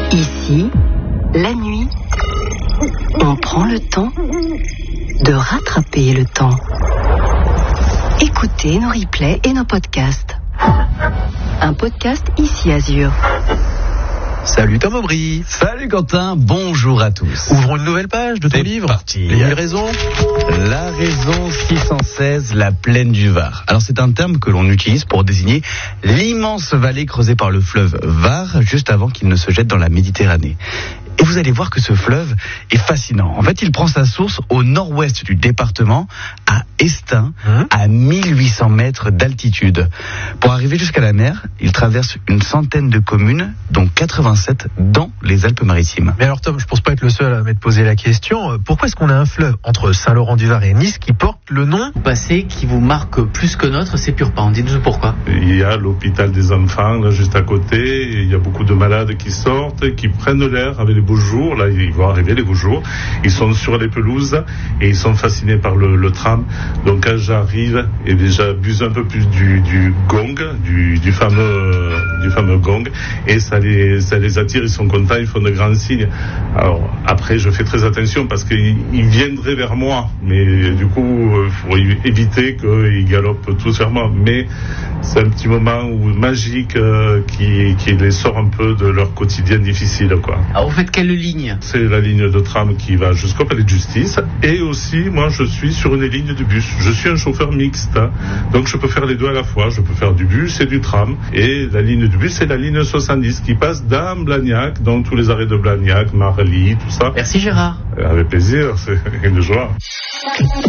Ici, la nuit, on prend le temps de rattraper le temps. Écoutez nos replays et nos podcasts. Un podcast Ici Azur. Salut Tom Aubry. Salut Quentin, bonjour à tous. Ouvrons une nouvelle page de ton livre. Parti. Les 1000 raisons. La raison 616, la plaine du Var. Alors c'est un terme que l'on utilise pour désigner l'immense vallée creusée par le fleuve Var juste avant qu'il ne se jette dans la Méditerranée. Et vous allez voir que ce fleuve est fascinant. En fait, il prend sa source au nord-ouest du département, à Estaing, à 1800 mètres d'altitude. Pour arriver jusqu'à la mer, il traverse une centaine de communes, dont 87 dans les Alpes-Maritimes. Mais alors Tom, je pense pas être le seul à m'être posé la question. Pourquoi est-ce qu'on a un fleuve entre Saint-Laurent-du-Var et Nice qui porte le nom passé qui vous marque plus que notre, c'est Purpan. Dites-nous pourquoi. Il y a l'hôpital des enfants là juste à côté, et il y a beaucoup de malades qui sortent, qui prennent l'air avec les beaux jours. Là, ils vont arriver les beaux jours. Ils sont sur les pelouses et ils sont fascinés par le tram. Donc quand j'arrive, et j'abuse un peu plus du gong, du fameux gong, et ça les attire. Ils sont contents, ils font de grands signes. Alors après, je fais très attention parce qu'ils viendraient vers moi, mais du coup, il faut éviter qu'ils galopent tous vers moi. Mais c'est un petit moment magique qui les sort un peu de leur quotidien difficile, quoi. Alors vous faites quelle ligne? C'est la ligne de tram qui va jusqu'au palais de justice, et aussi moi je suis sur une ligne de bus. Je suis un chauffeur mixte, donc je peux faire les deux à la fois. Je peux faire du bus et du tram, et la ligne du bus c'est la ligne 70 qui passe dans Blagnac, dans tous les arrêts de Blagnac, Marly, tout ça. Merci Gérard. Avec plaisir, c'est une joie.